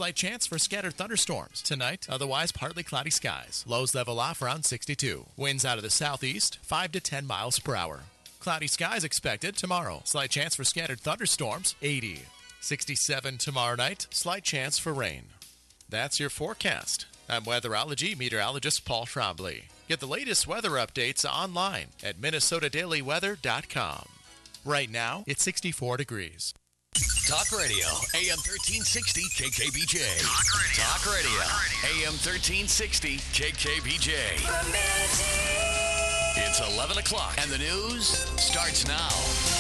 Slight chance for scattered thunderstorms. Tonight, otherwise partly cloudy skies. Lows level off around 62. Winds out of the southeast, 5 to 10 miles per hour. Cloudy skies expected tomorrow. Slight chance for scattered thunderstorms, 80. 67 tomorrow night. Slight chance for rain. That's your forecast. I'm weatherology meteorologist Paul Trombley. Get the latest weather updates online at minnesotadailyweather.com. Right now, it's 64 degrees. Talk Radio, AM 1360 KKBJ. Talk Radio, AM 1360 KKBJ. It's 11 o'clock and the news starts now.